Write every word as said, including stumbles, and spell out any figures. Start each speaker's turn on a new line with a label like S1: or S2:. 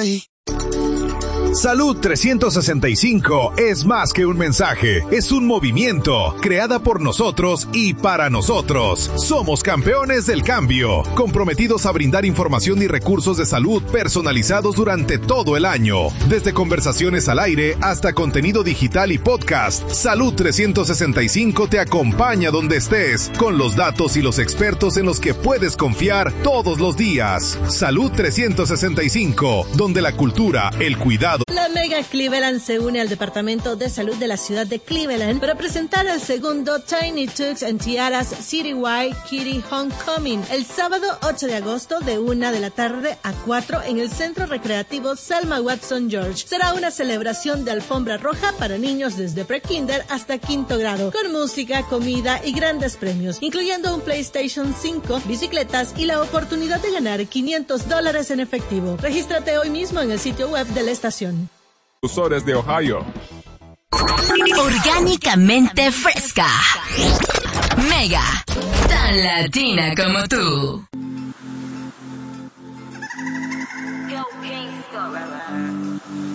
S1: Ay.
S2: Salud trescientos sesenta y cinco es más que un mensaje, es un movimiento, creada por nosotros y para nosotros. Somos campeones del cambio, comprometidos a brindar información y recursos de salud personalizados durante todo el año. Desde conversaciones al aire hasta contenido digital y podcast, Salud trescientos sesenta y cinco te acompaña donde estés, con los datos y los expertos en los que puedes confiar todos los días. Salud trescientos sesenta y cinco, donde la cultura, el cuidado.
S3: La Mega Cleveland se une al Departamento de Salud de la ciudad de Cleveland para presentar el segundo Tiny Tux and Tiaras Citywide Kitty Homecoming el sábado ocho de agosto de una de la tarde a cuatro en el Centro Recreativo Selma Watson George. Será una celebración de alfombra roja para niños desde pre-kinder hasta quinto grado, con música, comida y grandes premios, incluyendo un PlayStation cinco, bicicletas y la oportunidad de ganar quinientos dólares en efectivo. Regístrate hoy mismo en el sitio web de la estación.
S4: Difusores de Ohio.
S5: Orgánicamente fresca. Mega. Tan latina como tú.